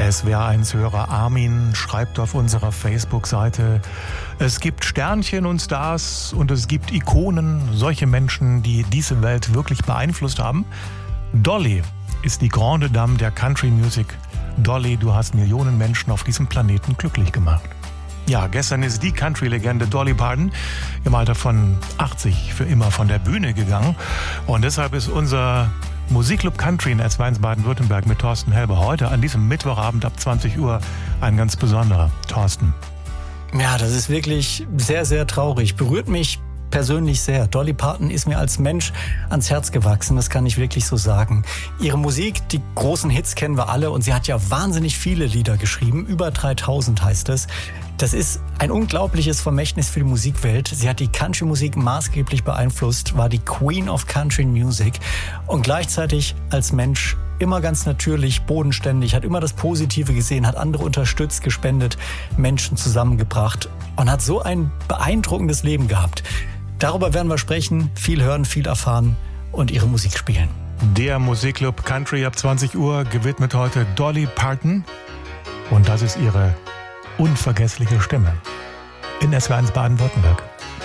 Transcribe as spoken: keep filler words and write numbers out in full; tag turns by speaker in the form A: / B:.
A: S W R eins Hörer Armin schreibt auf unserer Facebook-Seite: Es gibt Sternchen und Stars und es gibt Ikonen, solche Menschen, die diese Welt wirklich beeinflusst haben. Dolly ist die Grande Dame der Country Music. Dolly, du hast Millionen Menschen auf diesem Planeten glücklich gemacht. Ja, gestern ist die Country-Legende Dolly Parton im Alter von achtzig für immer von der Bühne gegangen. Und deshalb ist unser Musikclub Country in S W R eins Baden-Württemberg mit Thorsten Helber heute an diesem Mittwochabend ab zwanzig Uhr ein ganz besonderer. Thorsten.
B: Ja, das ist wirklich sehr, sehr traurig. Berührt mich persönlich sehr. Dolly Parton ist mir als Mensch ans Herz gewachsen, das kann ich wirklich so sagen. Ihre Musik, die großen Hits kennen wir alle und sie hat ja wahnsinnig viele Lieder geschrieben, über dreitausend heißt es. Das ist ein unglaubliches Vermächtnis für die Musikwelt. Sie hat die Country-Musik maßgeblich beeinflusst, war die Queen of Country Music und gleichzeitig als Mensch immer ganz natürlich, bodenständig, hat immer das Positive gesehen, hat andere unterstützt, gespendet, Menschen zusammengebracht und hat so ein beeindruckendes Leben gehabt. Darüber werden wir sprechen, viel hören, viel erfahren und ihre Musik spielen.
A: Der Musikclub Country ab zwanzig Uhr gewidmet heute Dolly Parton und das ist ihre unvergessliche Stimme in S W R eins Baden-Württemberg.